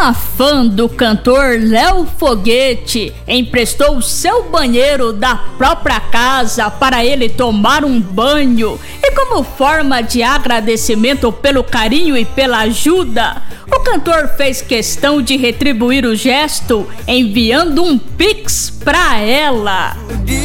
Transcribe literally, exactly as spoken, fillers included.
Uma fã do cantor Léo Foguete emprestou seu banheiro da própria casa para ele tomar um banho. E como forma de agradecimento pelo carinho e pela ajuda, o cantor fez questão de retribuir o gesto enviando um pix pra ela.